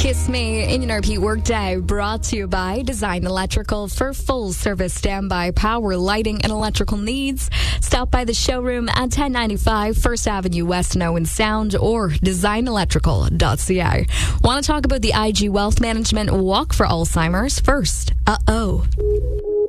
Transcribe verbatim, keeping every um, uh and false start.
Kiss Me in your repeat workday, brought to you by Design Electrical for full service standby power, lighting, and electrical needs. Stop by the showroom at ten ninety-five First Avenue West in Owen Sound or design electrical dot c a. Want to talk about the I G Wealth Management Walk for Alzheimer's? First, uh-oh.